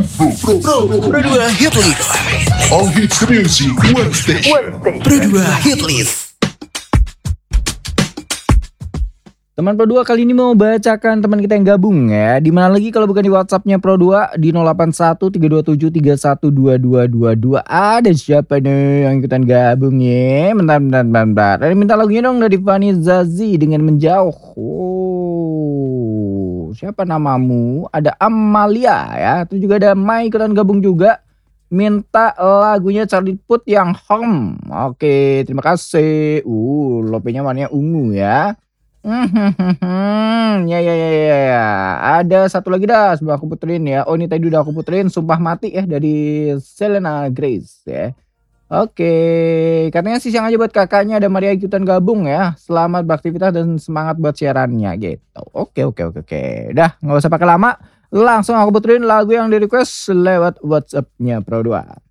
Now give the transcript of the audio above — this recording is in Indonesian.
Pro 2 Hit List. All hits music, one station. Pro 2 Hit List. Teman Pro 2 kali ini mau bacakan teman kita yang gabung ya. Di mana lagi kalau bukan di WhatsApp-nya Pro 2 di 081327312222. Ada siapa nih yang ikutan gabung ya? Bentar. Ini minta lagunya dong dari Fani Zazi dengan Menjauh. Oh, siapa namamu? Ada Amalia ya. Terus juga ada Mai ikutan gabung juga. Minta lagunya Charlie Puth yang Home. Oke, terima kasih. Lopenya warnanya ungu ya. Ya. Ada satu lagi dah sebelum aku puterin ya. Oh, ini tadi udah aku puterin Sumpah Mati ya dari Selena Grace ya. Oke, katanya sih siang aja buat kakaknya, ada Maria ikutan gabung ya. Selamat beraktivitas dan semangat buat siarannya gitu. Oke. Udah nggak usah pakai lama. Langsung aku puterin lagu yang di request lewat WhatsApp-nya Pro 2.